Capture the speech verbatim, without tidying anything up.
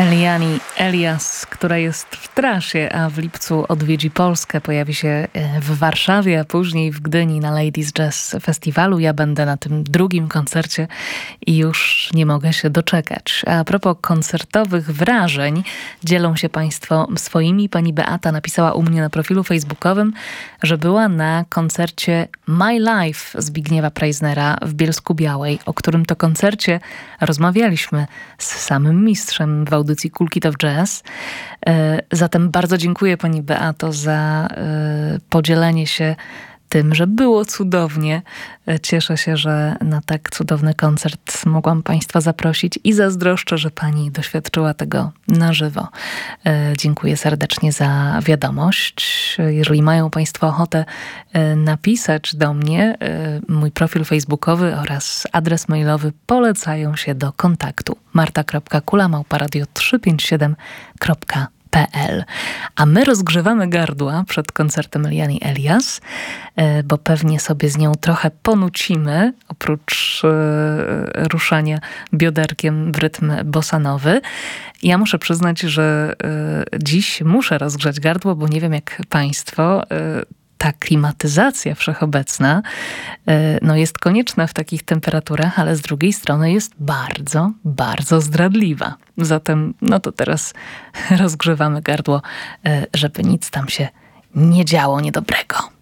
Eliani Elias, która jest w trasie, a w lipcu odwiedzi Polskę. Pojawi się w Warszawie, a później w Gdyni na Ladies Jazz Festiwalu. Ja będę na tym drugim koncercie i już nie mogę się doczekać. A propos koncertowych wrażeń, dzielą się Państwo swoimi. Pani Beata napisała u mnie na profilu facebookowym, że była na koncercie My Life Zbigniewa Preissnera w Bielsku-Białej, o którym to koncercie rozmawialiśmy z samym mistrzem w audycji Cool Kid of Jazz. Zatem bardzo dziękuję Pani Beato za podzielenie się tym, że było cudownie. Cieszę się, że na tak cudowny koncert mogłam Państwa zaprosić i zazdroszczę, że Pani doświadczyła tego na żywo. Dziękuję serdecznie za wiadomość. Jeżeli mają Państwo ochotę napisać do mnie, mój profil facebookowy oraz adres mailowy polecają się do kontaktu marta kropka kula małpa radio trzysta pięćdziesiąt siedem kropka p l. A my rozgrzewamy gardła przed koncertem Eliani Elias, bo pewnie sobie z nią trochę ponucimy, oprócz e, ruszania bioderkiem w rytm bossanowy. Ja muszę przyznać, że e, dziś muszę rozgrzać gardło, bo nie wiem jak Państwo, e, ta klimatyzacja wszechobecna no jest konieczna w takich temperaturach, ale z drugiej strony jest bardzo, bardzo zdradliwa. Zatem no to teraz rozgrzewamy gardło, żeby nic tam się nie działo niedobrego.